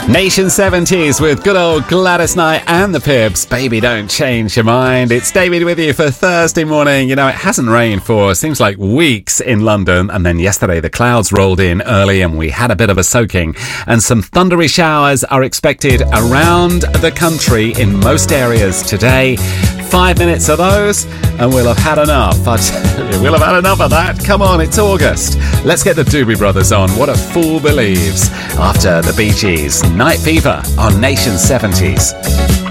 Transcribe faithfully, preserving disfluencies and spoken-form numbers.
Nation seventies with good old Gladys Knight and the Pips. Baby, don't change your mind. It's David with you for Thursday morning. You know, it hasn't rained for seems like weeks in London, and then yesterday the clouds rolled in early and we had a bit of a soaking, and some thundery showers are expected around the country in most areas today. Five minutes of those and we'll have had enough. I tell you, we'll have had enough of that. Come on, it's August. Let's get the Doobie Brothers on. What a Fool Believes. After the Bee Gees, Night Fever on Nation seventies.